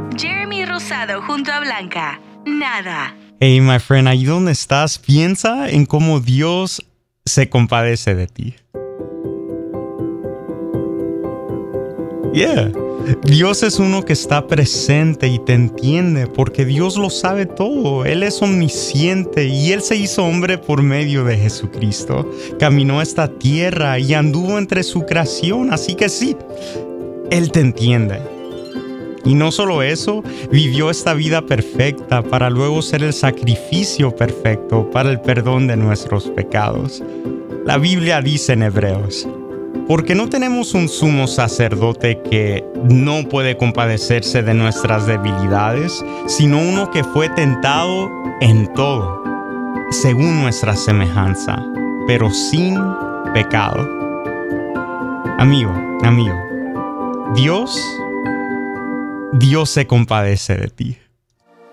Jeremy Rosado junto a Blanca. Nada. Hey, my friend, ahí donde estás, piensa en cómo Dios se compadece de ti. Yeah. Dios es uno que está presente y te entiende porque Dios lo sabe todo. Él es omnisciente y Él se hizo hombre por medio de Jesucristo. Caminó esta tierra y anduvo entre su creación, así que sí, Él te entiende. Y no solo eso, vivió esta vida perfecta para luego ser el sacrificio perfecto para el perdón de nuestros pecados. La Biblia dice en Hebreos: porque no tenemos un sumo sacerdote que no puede compadecerse de nuestras debilidades, sino uno que fue tentado en todo, según nuestra semejanza, pero sin pecado. Amigo, Dios se compadece de ti.